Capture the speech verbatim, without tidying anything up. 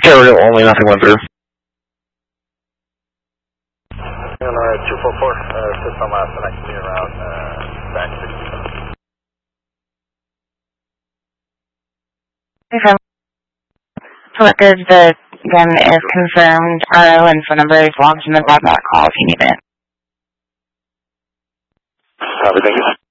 Terrorial only, nothing went through. Alright, two four four, uh, system last connect me around, uh, back sixty-seven. Okay. For record, the gun is confirmed. R O and phone number is logged in the broadband call if you need it. Copy, thank you.